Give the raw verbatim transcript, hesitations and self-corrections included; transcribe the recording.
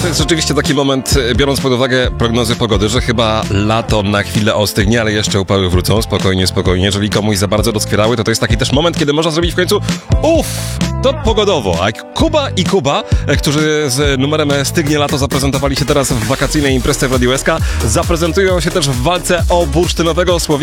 to jest rzeczywiście taki moment, biorąc pod uwagę prognozy pogody, że chyba lato na chwilę ostygnie, ale jeszcze upały wrócą. Spokojnie, spokojnie. Jeżeli komuś za bardzo doskwierały, to to jest taki też moment, kiedy można zrobić w końcu uff, to pogodowo. A Kuba i Kuba, którzy z numerem Stygnie Lato zaprezentowali się teraz w wakacyjnej imprezie w Radiu S K, zaprezentują się też w walce o bursztynowego słowika.